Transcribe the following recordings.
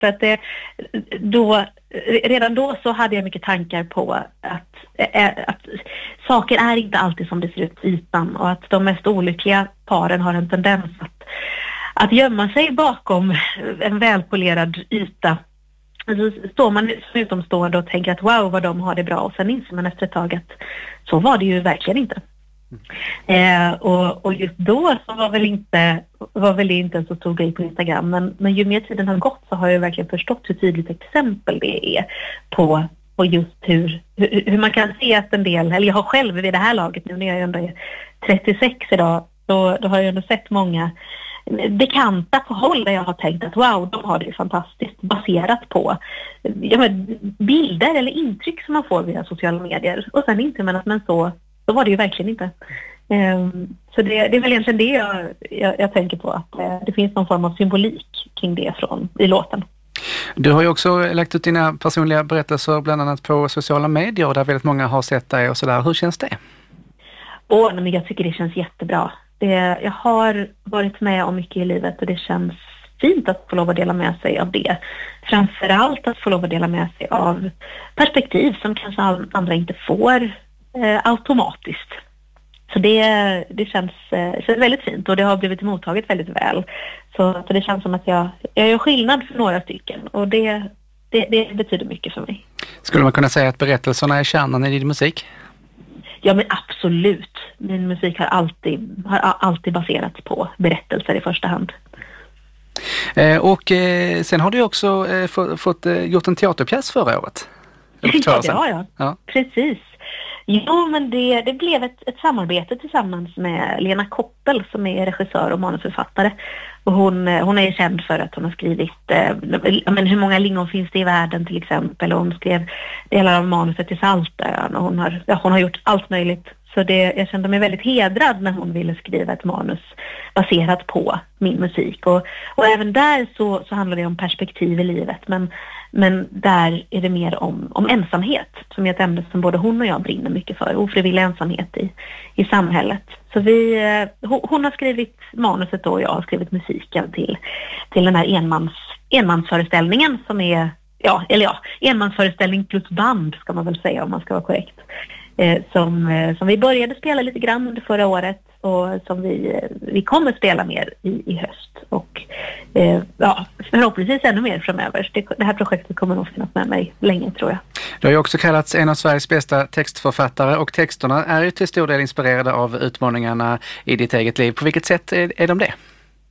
För att redan då så hade jag mycket tankar på att saker är inte alltid som det ser ut på ytan, och att de mest olyckliga paren har en tendens att gömma sig bakom en välpolerad yta. Alltså står man som utomstående och tänker att wow vad de har det bra, och sen inser man efter ett tag att så var det ju verkligen inte. Och just då så var väl det inte en så stor grej på Instagram, men ju mer tiden har gått så har jag verkligen förstått hur tydligt exempel det är på just hur man kan se att en del, eller jag har själv vid det här laget nu när jag ändå är 36 idag, då har jag ändå sett många bekanta på håll där jag har tänkt att wow, de har det fantastiskt, baserat på bilder eller intryck som man får via sociala medier, och sen inte men att så var det ju verkligen inte. Så det är väl egentligen det jag tänker på, att det finns någon form av symbolik kring det i låten. Du har ju också lagt ut dina personliga berättelser bland annat på sociala medier där väldigt många har sett dig och sådär. Hur känns det? Men jag tycker det känns jättebra. Jag har varit med om mycket i livet och det känns fint att få lov att dela med sig av det. Framförallt att få lov att dela med sig av perspektiv som kanske andra inte får automatiskt. Så det känns väldigt fint, och det har blivit mottaget väldigt väl. Så det känns som att jag gör skillnad för några stycken, och det betyder mycket för mig. Skulle man kunna säga att berättelserna är kärnan i din musik? Ja, men absolut. Min musik har alltid baserats på berättelser i första hand. Och sen har du också fått gjort en teaterpjäs förra året. Ja, det har jag. Ja. Precis. Jo, men det blev ett samarbete tillsammans med Lena Koppel som är regissör och manusförfattare. Och hon är känd för att hon har skrivit hur många lingon finns det i världen till exempel. Och hon skrev delar av manuset till Saltön, och hon har gjort allt möjligt. Så jag kände mig väldigt hedrad när hon ville skriva ett manus baserat på min musik. Och även där så handlar det om perspektiv i livet. Men där är det mer om ensamhet, som är ett ämne som både hon och jag brinner mycket för. Ofrivillig ensamhet i samhället. Så hon har skrivit manuset och jag har skrivit musiken till den här enmansföreställningen som är, enmansföreställning plus band ska man väl säga om man ska vara korrekt. Som vi började spela lite grann under förra året, och som vi kommer spela mer i höst, och förhoppningsvis ännu mer framöver. Det här projektet kommer nog finnas med mig länge, tror jag. Du har ju också kallats en av Sveriges bästa textförfattare, och texterna är ju till stor del inspirerade av utmaningarna i ditt eget liv. På vilket sätt är de det?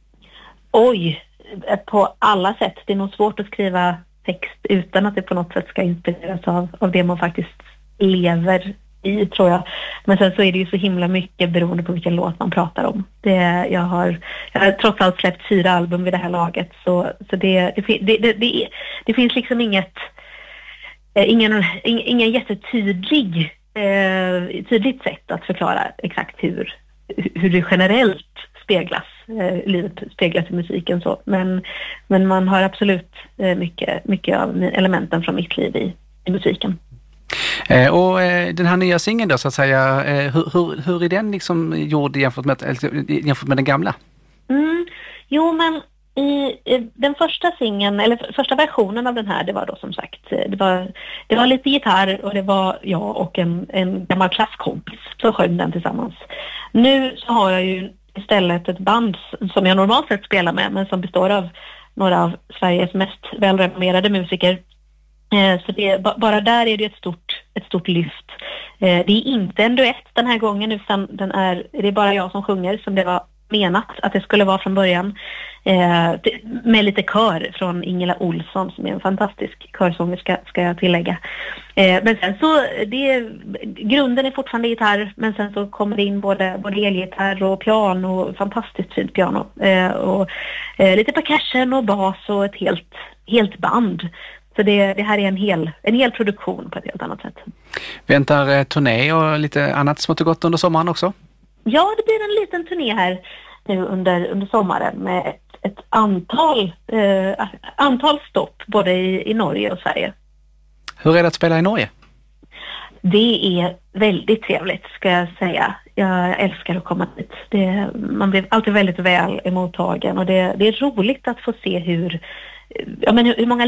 Oj, på alla sätt. Det är nog svårt att skriva text utan att det på något sätt ska inspireras av det man faktiskt lever i, tror jag. Men sen så är det ju så himla mycket beroende på vilken låt man pratar om. Jag har trots allt släppt 4 album vid det här laget, så det finns liksom ingen jättetydligt sätt att förklara exakt hur det generellt livet speglas i musiken så. Men man har absolut mycket av elementen från mitt liv i musiken. Och den här nya singeln då, så att säga, hur är den liksom gjord jämfört med den gamla? Jo, men i den första singeln, eller första versionen av den här, det var då som sagt, det var lite gitarr, och det var jag och en gammal klasskompis som sjöng den tillsammans. Nu så har jag ju istället ett band som jag normalt sett spelar med, men som består av några av Sveriges mest välrenommerade musiker. Så bara där är det ett stort lyft. Det är inte en duett den här gången, utan det är bara jag som sjunger, som det var menat att det skulle vara från början. Med lite kör från Ingela Olsson, som är en fantastisk körsångerska, ska jag tillägga. Men sen så, grunden är fortfarande gitarr, men sen så kommer det in både elgitarr och piano, fantastiskt fint piano. Och lite percussion och bas och ett helt band. Så det här är en hel produktion på ett helt annat sätt. Väntar turné och lite annat smått och gott under sommaren också? Ja, det blir en liten turné här nu under sommaren med ett antal stopp både i Norge och Sverige. Hur är det att spela i Norge? Det är väldigt trevligt, ska jag säga. Jag älskar att komma dit. Man blir alltid väldigt väl emottagen, och det är roligt att få se ja, men hur många